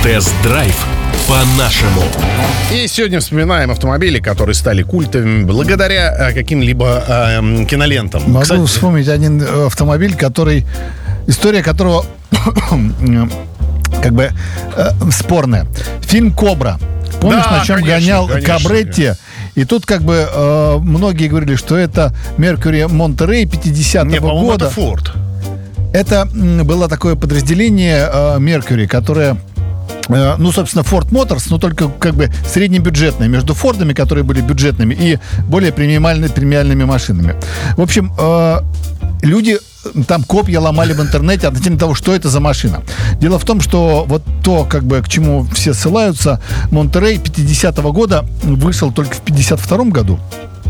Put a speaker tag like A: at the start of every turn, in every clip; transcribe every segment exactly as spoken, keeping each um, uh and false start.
A: Тест-драйв по-нашему.
B: И сегодня вспоминаем автомобили, которые стали культовыми благодаря э, каким-либо э, кинолентам.
C: Могу
B: Кстати,
C: вспомнить один автомобиль, который... История которого как бы э, спорная. Фильм «Кобра». Помнишь,
B: Да,
C: на чем
B: конечно,
C: гонял
B: конечно.
C: Кабретти? И тут как бы э, многие говорили, что это Меркьюри Монтерей
B: не,
C: пятидесятого
B: по-моему,
C: года.
B: это Форд.
C: Это м, было такое подразделение э, Меркьюри, которое, э, ну, собственно, Ford Motors, но только как бы среднебюджетное, между Фордами, которые были бюджетными, и более премиальными, премиальными машинами. В общем, э, люди там копья ломали в интернете относительно того, что это за машина. Дело в том, что вот то, как бы, к чему все ссылаются, Монтерей пятидесятого года вышел только в пятьдесят втором году.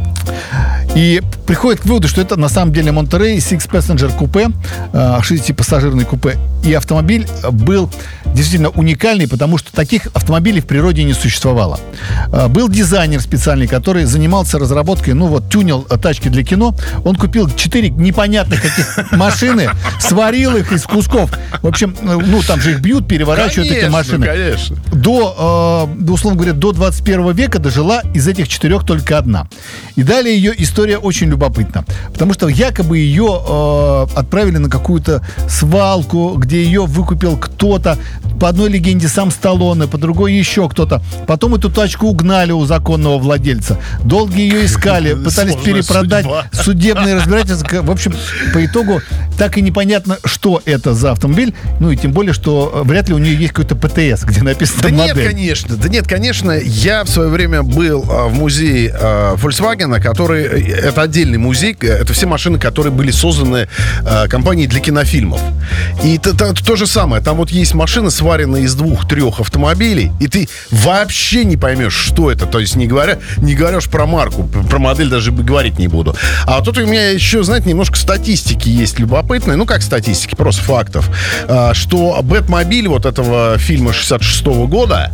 C: И приходит к выводу, что это на самом деле Монтерей Six Passenger купе, шестипассажирный купе. И автомобиль был действительно уникальный, потому что таких автомобилей в природе не существовало. Был дизайнер специальный, который занимался разработкой, ну вот, тюнил тачки для кино. Он купил четыре непонятных каких машины, сварил их из кусков. В общем, ну там же их бьют, переворачивают,
B: Конечно,
C: эти машины.
B: Конечно.
C: До, э, условно говоря, до двадцать первого века дожила из этих четырех только одна. И далее ее история очень любопытна. Потому что якобы ее э, отправили на какую-то свалку, где ее выкупил кто-то. По одной легенде сам Сталлоне, по другой еще кто-то. Потом эту тачку угнали у законного владельца. Долго ее искали, пытались
B: Сложная
C: перепродать.
B: судьба.
C: Судебные разбирательства. В общем, по итогу так и непонятно, что это за автомобиль. Ну и тем более, что вряд ли у нее есть какой-то ПТС, где написано
B: Да
C: модель.
B: нет, конечно, да нет, конечно. Я в свое время был а, в музее а, Volkswagen, который, это отдельный музей, это все машины, которые были созданы а, компанией для кинофильмов. И это, это то же самое, там вот есть машины, сваренные из двух-трех автомобилей, и ты вообще не поймешь, что это, то есть не говоря, не говоришь про марку, про модель даже говорить не буду. А тут у меня еще, знаете, немножко статистики есть любопытной, ну как статистики, просто фактов, а, что Бэтмобиль вот этого фильма шестьдесят шестого года,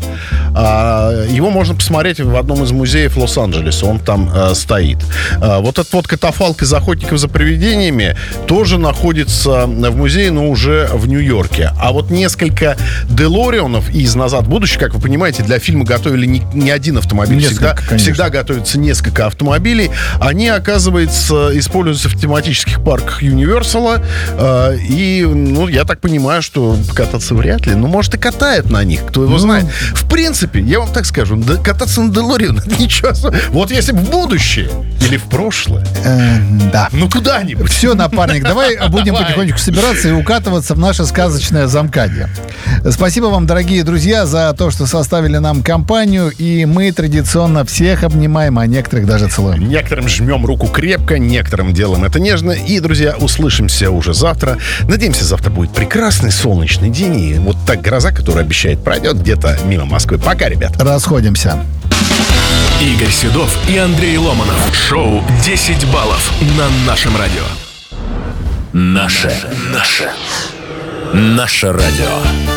B: а, его можно посмотреть в одном из музеев Лос-Анджелеса, он там а, стоит. А, вот этот вот катафалк из «Охотников за привидениями» тоже находится в музее, но уже в Нью-Йорке. А вот несколько Делорианов из «Назад в будущее», как вы понимаете, для фильма готовили не, не один автомобиль,
C: Несколько,
B: всегда, всегда готовится несколько автомобилей. Они, оказывается, используются в тематических парках Юниверсала. Э, и, ну, я так понимаю, что кататься вряд ли. Ну, может, и катают на них, кто его
C: Ну,
B: знает. В принципе, я вам так скажу, да, кататься на Делориан — ничего особенного. Вот если в будущее или в прошлое,
C: Э, да.
B: ну, куда-нибудь.
C: Все, напарник, давай будем
B: Давай.
C: потихонечку собираться и укатываться в наше сказочное замкадье. Спасибо вам, дорогие друзья, за то, что составили нам компанию. И мы традиционно всех обнимаем, а некоторых даже целуем.
B: Некоторым жмем руку крепко, некоторым делаем это нежно. И, друзья, услышимся уже завтра. Надеемся, завтра будет прекрасный солнечный день. И вот та гроза, которая обещает, пройдет где-то мимо Москвы. Пока, ребят.
C: Расходимся.
A: Игорь Седов и Андрей Ломанов. Шоу десять баллов на нашем радио. Наше, наше, наше радио.